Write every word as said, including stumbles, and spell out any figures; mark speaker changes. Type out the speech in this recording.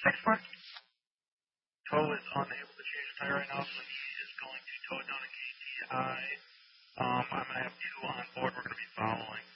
Speaker 1: Next part. Toe is unable to change the tire right now, so he is going to tow it down to K T I. Um, I'm going to have two on board we're going to be following.